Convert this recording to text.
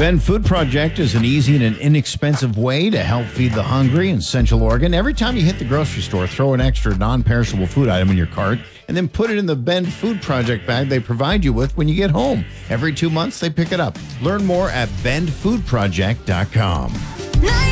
Bend Food Project is an easy and an inexpensive way to help feed the hungry in Central Oregon. Every time you hit the grocery store, throw an extra non-perishable food item in your cart and then put it in the Bend Food Project bag they provide you with when you get home. Every 2 months, they pick it up. Learn more at bendfoodproject.com.